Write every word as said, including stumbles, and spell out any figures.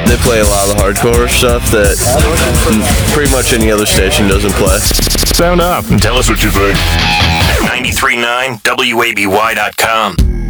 They play a lot of the hardcore stuff that pretty much any other station doesn't play. Sound up and tell us what you think. ninety-three point nine W A B Y dot com.